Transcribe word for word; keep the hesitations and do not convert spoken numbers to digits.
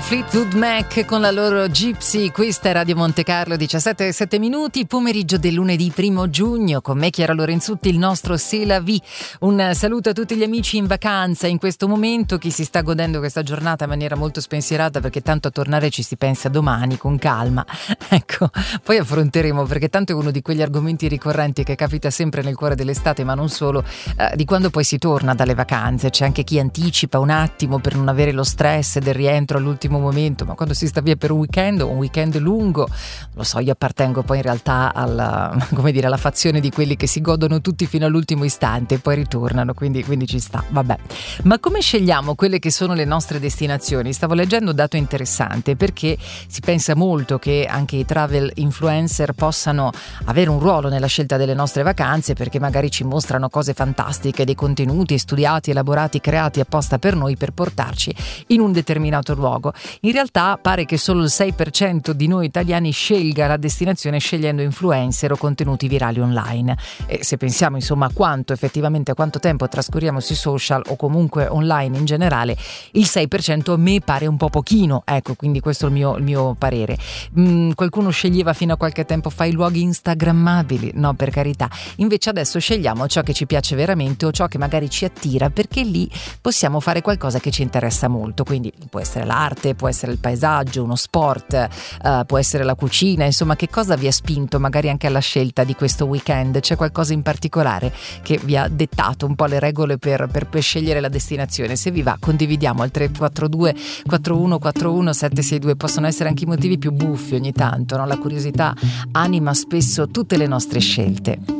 Fleetwood Mac con la loro Gypsy. Questa è Radio Monte Carlo, diciassette e sette minuti, pomeriggio del lunedì primo giugno. Con me Chiara Lorenzutti, il nostro C'est la vie. Un saluto a tutti gli amici in vacanza in questo momento, chi si sta godendo questa giornata in maniera molto spensierata, perché tanto a tornare ci si pensa domani con calma. Ecco, poi affronteremo, perché tanto è uno di quegli argomenti ricorrenti che capita sempre nel cuore dell'estate, ma non solo, eh, di quando poi si torna dalle vacanze. C'è anche chi anticipa un attimo per non avere lo stress del rientro all'ultimo momento, ma quando si sta via per un weekend o un weekend lungo, lo so, io appartengo poi in realtà alla, come dire, alla fazione di quelli che si godono tutti fino all'ultimo istante e poi ritornano, quindi, quindi ci sta, vabbè. Ma come scegliamo quelle che sono le nostre destinazioni? Stavo leggendo un dato interessante, perché si pensa molto che anche i travel influencer possano avere un ruolo nella scelta delle nostre vacanze, perché magari ci mostrano cose fantastiche, dei contenuti studiati, elaborati, creati apposta per noi, per portarci in un determinato luogo. In realtà pare che solo il sei per cento di noi italiani scelga la destinazione scegliendo influencer o contenuti virali online. E se pensiamo insomma a quanto effettivamente, a quanto tempo trascorriamo sui social o comunque online in generale, il sei per cento a me pare un po' pochino, ecco, quindi questo è il mio, il mio parere. Mm, qualcuno sceglieva fino a qualche tempo fa i luoghi instagrammabili, no, per carità. Invece adesso scegliamo ciò che ci piace veramente o ciò che magari ci attira, perché lì possiamo fare qualcosa che ci interessa molto. Quindi può essere l'arte, può essere il paesaggio, uno sport, uh, può essere la cucina, insomma, che cosa vi ha spinto magari anche alla scelta di questo weekend? C'è qualcosa in particolare che vi ha dettato un po' le regole per, per, per scegliere la destinazione? Se vi va, condividiamo al tre quattro due quattro uno quattro uno sette sei due. Possono essere anche i motivi più buffi ogni tanto, no? La curiosità anima spesso tutte le nostre scelte.